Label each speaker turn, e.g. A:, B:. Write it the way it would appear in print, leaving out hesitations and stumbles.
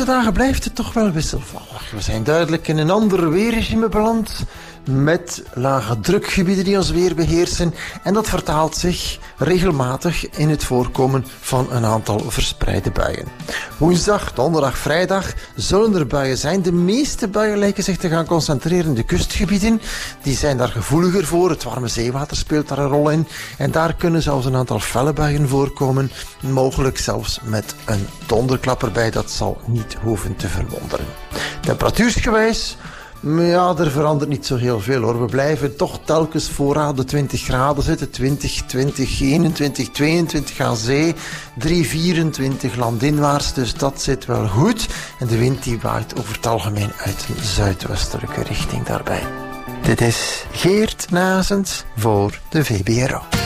A: dagen blijft het toch wel wisselvallig. We zijn duidelijk in een ander weerregime beland, met lage drukgebieden die ons weer beheersen. En dat vertaalt zich regelmatig in het voorkomen van een aantal verspreide buien. Woensdag, donderdag, vrijdag zullen er buien zijn. De meeste buien lijken zich te gaan concentreren in de kustgebieden. Die zijn daar gevoeliger voor. Het warme zeewater speelt daar een rol in. En daar kunnen zelfs een aantal felle buien voorkomen. Mogelijk zelfs met een donderklap erbij. Dat zal niet hoeven te verwonderen. Temperatuursgewijs, ja, er verandert niet zo heel veel hoor. We blijven toch telkens vooraan de 20 graden zitten. 20, 21, 22 aan zee. 3, 24 landinwaarts. Dus dat zit wel goed. En de wind die waait over het algemeen uit een zuidwestelijke richting daarbij. Dit is Geert Nazens voor de VBRO.